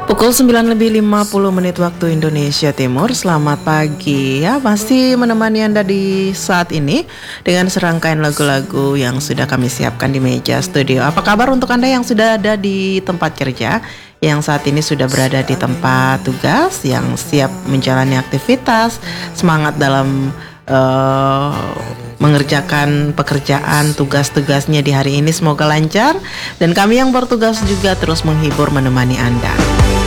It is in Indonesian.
Pukul 9:50 waktu Indonesia Timur. Selamat pagi ya, masih menemani Anda di saat ini dengan serangkaian lagu-lagu yang sudah kami siapkan di meja studio. Apa kabar untuk Anda yang sudah ada di tempat kerja, yang saat ini sudah berada di tempat tugas, yang siap menjalani aktivitas, semangat dalam mengerjakan pekerjaan tugas-tugasnya di hari ini, semoga lancar. Dan kami yang bertugas juga terus menghibur menemani Anda.